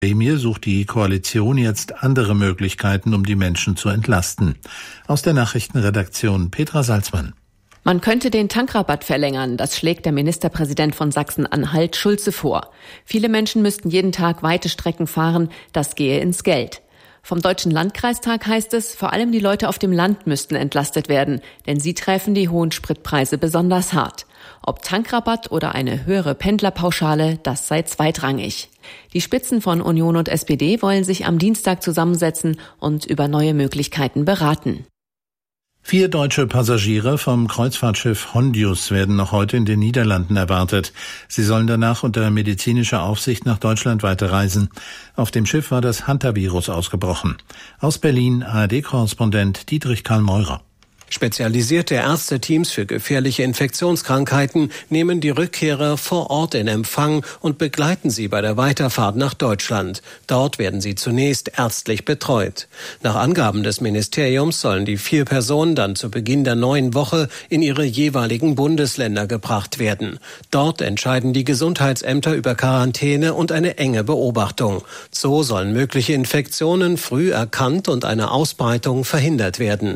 Prämie sucht die Koalition jetzt andere Möglichkeiten, um die Menschen zu entlasten. Aus der Nachrichtenredaktion Petra Salzmann. Man könnte den Tankrabatt verlängern, das schlägt der Ministerpräsident von Sachsen-Anhalt Schulze vor. Viele Menschen müssten jeden Tag weite Strecken fahren, das gehe ins Geld. Vom Deutschen Landkreistag heißt es, vor allem die Leute auf dem Land müssten entlastet werden, denn sie treffen die hohen Spritpreise besonders hart. Ob Tankrabatt oder eine höhere Pendlerpauschale, das sei zweitrangig. Die Spitzen von Union und SPD wollen sich am Dienstag zusammensetzen und über neue Möglichkeiten beraten. 4 deutsche Passagiere vom Kreuzfahrtschiff Hondius werden noch heute in den Niederlanden erwartet. Sie sollen danach unter medizinischer Aufsicht nach Deutschland weiterreisen. Auf dem Schiff war das Hantavirus ausgebrochen. Aus Berlin ARD-Korrespondent Dietrich Karl Meurer. Spezialisierte Ärzteteams für gefährliche Infektionskrankheiten nehmen die Rückkehrer vor Ort in Empfang und begleiten sie bei der Weiterfahrt nach Deutschland. Dort werden sie zunächst ärztlich betreut. Nach Angaben des Ministeriums sollen die 4 Personen dann zu Beginn der neuen Woche in ihre jeweiligen Bundesländer gebracht werden. Dort entscheiden die Gesundheitsämter über Quarantäne und eine enge Beobachtung. So sollen mögliche Infektionen früh erkannt und eine Ausbreitung verhindert werden.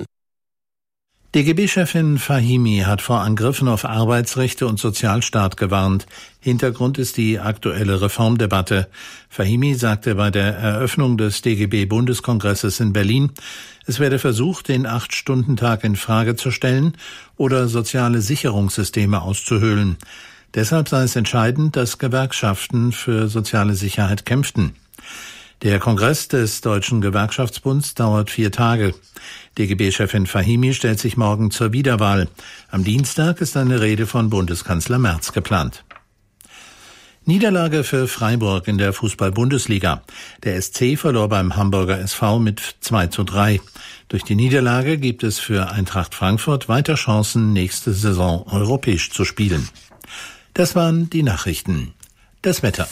DGB-Chefin Fahimi hat vor Angriffen auf Arbeitsrechte und Sozialstaat gewarnt. Hintergrund ist die aktuelle Reformdebatte. Fahimi sagte bei der Eröffnung des DGB-Bundeskongresses in Berlin, es werde versucht, den 8-Stunden-Tag in Frage zu stellen oder soziale Sicherungssysteme auszuhöhlen. Deshalb sei es entscheidend, dass Gewerkschaften für soziale Sicherheit kämpften. Der Kongress des Deutschen Gewerkschaftsbunds dauert 4 Tage. DGB-Chefin Fahimi stellt sich morgen zur Wiederwahl. Am Dienstag ist eine Rede von Bundeskanzler Merz geplant. Niederlage für Freiburg in der Fußball-Bundesliga. Der SC verlor beim Hamburger SV mit 2:3. Durch die Niederlage gibt es für Eintracht Frankfurt weiter Chancen, nächste Saison europäisch zu spielen. Das waren die Nachrichten. Das Wetter.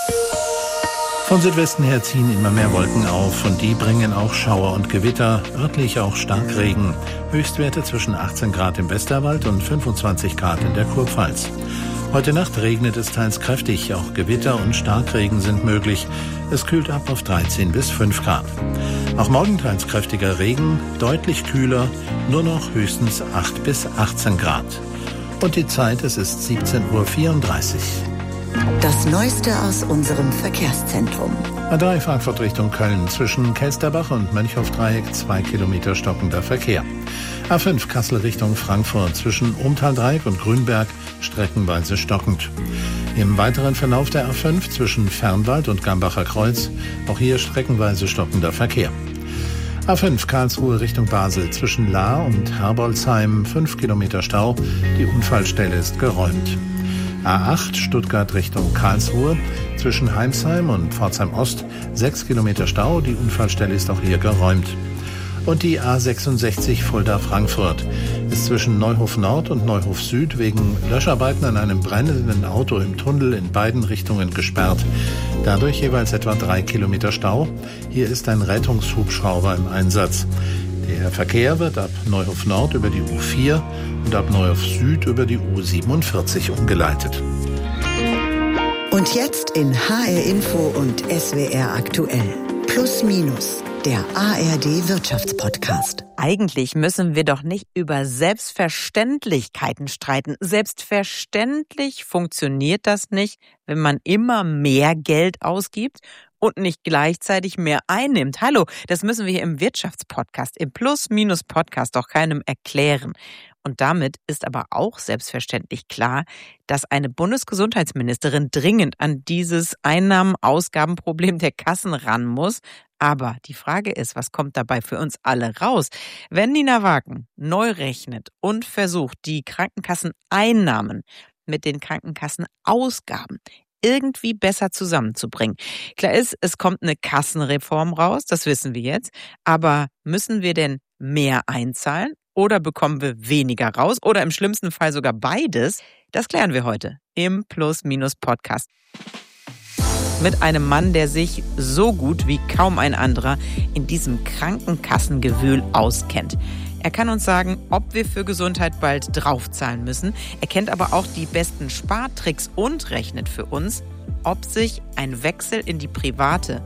Von Südwesten her ziehen immer mehr Wolken auf und die bringen auch Schauer und Gewitter, örtlich auch Starkregen. Höchstwerte zwischen 18 Grad im Westerwald und 25 Grad in der Kurpfalz. Heute Nacht regnet es teils kräftig, auch Gewitter und Starkregen sind möglich. Es kühlt ab auf 13 bis 5 Grad. Auch morgen teils kräftiger Regen, deutlich kühler, nur noch höchstens 8 bis 18 Grad. Und die Zeit, es ist 17:34 Uhr. Das Neueste aus unserem Verkehrszentrum. A3 Frankfurt Richtung Köln zwischen Kelsterbach und Mönchhofdreieck 2 Kilometer stockender Verkehr. A5 Kassel Richtung Frankfurt zwischen Ohmtaldreieck und Grünberg streckenweise stockend. Im weiteren Verlauf der A5 zwischen Fernwald und Gambacher Kreuz auch hier streckenweise stockender Verkehr. A5 Karlsruhe Richtung Basel zwischen Lahr und Herbolzheim 5 Kilometer Stau. Die Unfallstelle ist geräumt. A8 Stuttgart Richtung Karlsruhe zwischen Heimsheim und Pforzheim Ost 6 Kilometer Stau. Die Unfallstelle ist auch hier geräumt. Und die A66 Fulda-Frankfurt ist zwischen Neuhof Nord und Neuhof Süd wegen Löscharbeiten an einem brennenden Auto im Tunnel in beiden Richtungen gesperrt. Dadurch jeweils etwa 3 Kilometer Stau. Hier ist ein Rettungshubschrauber im Einsatz. Der Verkehr wird ab Neuhof Nord über die U4 und ab Neuhof Süd über die U47 umgeleitet. Und jetzt in HR Info und SWR aktuell. Plus Minus, der ARD Wirtschaftspodcast. Eigentlich müssen wir doch nicht über Selbstverständlichkeiten streiten. Selbstverständlich funktioniert das nicht, wenn man immer mehr Geld ausgibt und nicht gleichzeitig mehr einnimmt. Hallo, das müssen wir hier im Wirtschaftspodcast, im Plus-Minus-Podcast doch keinem erklären. Und damit ist aber auch selbstverständlich klar, dass eine Bundesgesundheitsministerin dringend an dieses Einnahmen-Ausgaben-Problem der Kassen ran muss. Aber die Frage ist, was kommt dabei für uns alle raus? Wenn Nina Wagen neu rechnet und versucht, die Krankenkasseneinnahmen mit den Krankenkassenausgaben irgendwie besser zusammenzubringen. Klar ist, es kommt eine Kassenreform raus, das wissen wir jetzt. Aber müssen wir denn mehr einzahlen oder bekommen wir weniger raus oder im schlimmsten Fall sogar beides? Das klären wir heute im Plus-Minus-Podcast. Mit einem Mann, der sich so gut wie kaum ein anderer in diesem Krankenkassengewühl auskennt. Er kann uns sagen, ob wir für Gesundheit bald draufzahlen müssen. Er kennt aber auch die besten Spartricks und rechnet für uns, ob sich ein Wechsel in die private